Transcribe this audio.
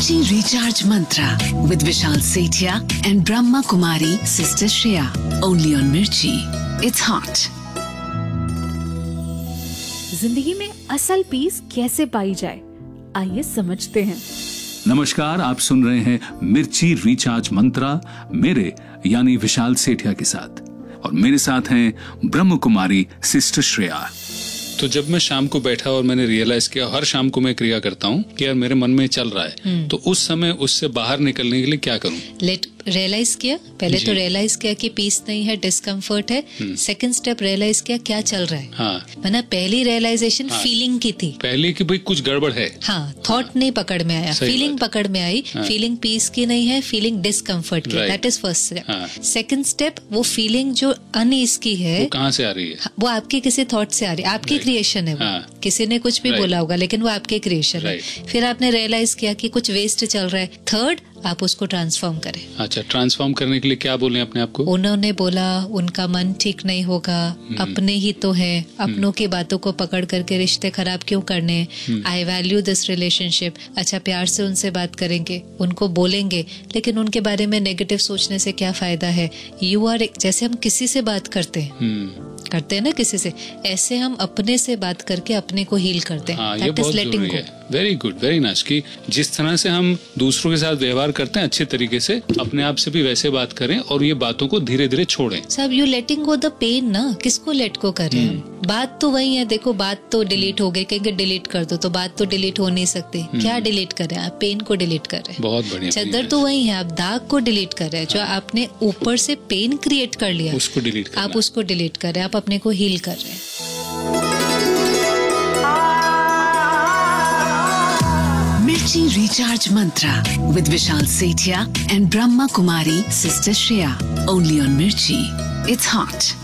Mirchi Recharge Mantra with Vishal Sethia and Brahma Kumari Sister Shreya. Only on Mirchi. It's hot. जिंदगी में असल piece कैसे पाई जाए, आइए समझते हैं। नमस्कार, आप सुन रहे हैं मिर्ची रिचार्ज मंत्रा मेरे यानी विशाल सेठिया के साथ, और मेरे साथ हैं ब्रह्म कुमारी सिस्टर श्रेया। तो जब मैं शाम को बैठा और मैंने रियलाइज किया, हर शाम को मैं क्रिया करता हूँ कि यार मेरे मन में चल रहा है, तो उस समय उससे बाहर निकलने के लिए क्या करूँ? रियलाइज किया, पहले तो रियलाइज किया कि पीस नहीं है, डिस्कम्फर्ट है। सेकंड स्टेप रियलाइज किया क्या चल रहा है। हाँ। मैंने पहली रियलाइजेशन फीलिंग की थी, पहले कि भाई कुछ गड़बड़ है। हाँ, थॉट नहीं पकड़ में आया, फीलिंग पकड़ में आई। फीलिंग पीस की नहीं है, फीलिंग डिस्कम्फर्ट की। That is first step. Second step, वो फीलिंग जो अनईज की है वो कहाँ से आ रही है? वो आपके किसी थॉट से आ रही है, आपकी क्रिएशन है वो। किसी ने कुछ भी बोला होगा लेकिन वो आपके क्रिएशन है। फिर आपने रियलाइज किया कि कुछ वेस्ट चल रहा है। थर्ड, आप उसको ट्रांसफॉर्म करें। अच्छा, ट्रांसफॉर्म करने के लिए क्या बोले अपने आप को? उन्होंने बोला उनका मन ठीक नहीं होगा, अपने ही तो है, अपनों की बातों को पकड़ करके रिश्ते खराब क्यों करने। I value this relationship. अच्छा, प्यार से उनसे बात करेंगे, उनको बोलेंगे, लेकिन उनके बारे में नेगेटिव सोचने से क्या फायदा है। यू आर, जैसे हम किसी से बात करते हैं ना किसी से, ऐसे हम अपने से बात करके अपने को हील करते हैं। हाँ, ये बहुत जरूरी है। Very good, very nice. कि जिस तरह से हम दूसरों के साथ व्यवहार करते हैं अच्छे तरीके से, अपने आप से भी वैसे बात करें और ये बातों को धीरे धीरे छोड़ें। सब you letting go the pen ना, किसको लेट को कर रहे हैं? बात तो वही है। देखो, बात तो डिलीट हो गई, कहेंगे डिलीट कर दो, तो बात तो डिलीट हो नहीं सकती। क्या डिलीट कर रहे हैं आप? पेन को डिलीट कर रहे हैं। बहुत बढ़िया। चद्दर तो वही है, आप दाग को डिलीट कर रहे हैं। जो आपने ऊपर से पेन क्रिएट कर लिया, उसको डिलीट करना। आप उसको डिलीट कर रहे हैं, आप अपने को हील कर रहे हैं। Mirchi Recharge Mantra with Vishal Sethia and Brahma Kumari Sister Shreya. Only on Mirchi. It's hot.